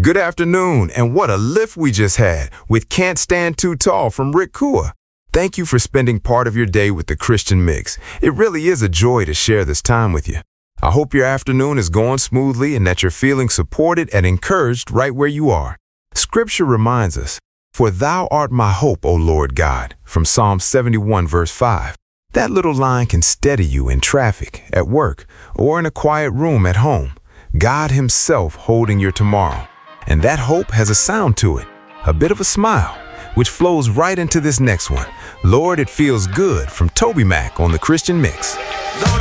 Good afternoon, and what a lift we just had with Can't Stand Too Tall from Rick Kua. Thank you for spending part of your day with the Christian Mix. It really is a joy to share this time with you. I hope your afternoon is going smoothly and that you're feeling supported and encouraged right where you are. Scripture reminds us, "For thou art my hope, O Lord God," from Psalm 71, verse 5. That little line can steady you in traffic, at work, or in a quiet room at home. God Himself holding your tomorrow. And that hope has a sound to it, a bit of a smile, which flows right into this next one. Lord, It Feels Good from Toby Mac on the Christian Mix.